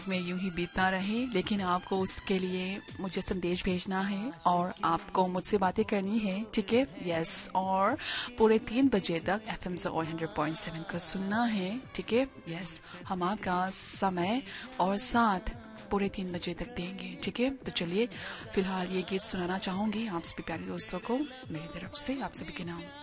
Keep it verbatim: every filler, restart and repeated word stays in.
में यूं ही बीतना रहे, लेकिन आपको उसके लिए मुझे संदेश भेजना है और आपको मुझसे बातें करनी है, ठीक है? यस, और पूरे तीन बजे तक एफ एम ज़ोर हंड्रेड पॉइंट सेवन को सुनना है, ठीक है? यस, हम आपका समय और साथ पूरे तीन बजे तक देंगे, ठीक है? तो चलिए फिलहाल ये गीत सुनाना चाहूंगी आप सभी प्यारे दोस्तों को मेरी तरफ से, आप सभी के नाम।